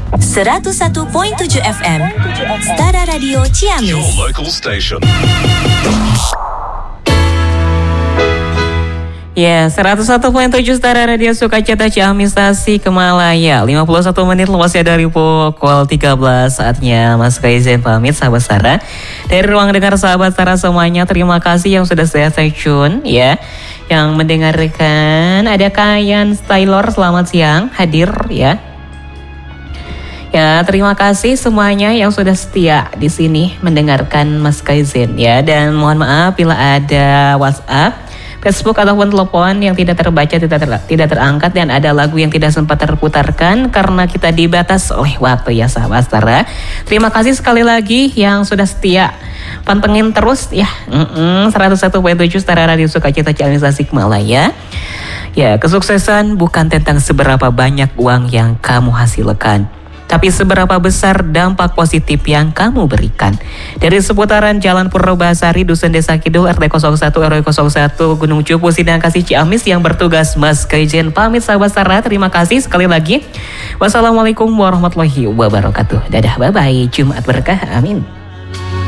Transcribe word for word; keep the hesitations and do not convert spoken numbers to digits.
seratus satu koma tujuh F M Stara Radio Ciamis. Your local station. Ya, seratus satu koma tujuh Stara Radio Sukacita Ciamis Tasikmalaya. lima puluh satu menit lebasnya dari pukul tiga belas. Saatnya Mas Kaizen pamit sahabat Stara. Dari ruang dengar sahabat Stara semuanya, terima kasih yang sudah saya stay tune ya. Yang mendengarkan ada Kayan Stylor, selamat siang hadir ya. Ya, terima kasih semuanya yang sudah setia di sini mendengarkan Mas Kaizen ya. Dan mohon maaf bila ada WhatsApp, Facebook ataupun telepon yang tidak terbaca, tidak, ter, tidak terangkat, dan ada lagu yang tidak sempat terputarkan karena kita dibatas oleh waktu ya sahabat Stara. Terima kasih sekali lagi yang sudah setia pantengin terus ya. Mm-mm, seratus satu koma tujuh Stara Radio Sukacita Ciamis Tasikmalaya. Ya, kesuksesan bukan tentang seberapa banyak uang yang kamu hasilkan, tapi seberapa besar dampak positif yang kamu berikan. Dari seputaran Jalan Purwobasari, Dusun Desa Kidul, R T nol satu R W nol satu, Gunung Cupu, Sindang Kasih Ciamis yang bertugas Mas Kaizen pamit sahabat Stara. Terima kasih sekali lagi. Wassalamualaikum warahmatullahi wabarakatuh. Dadah, bye-bye. Jumat berkah, amin.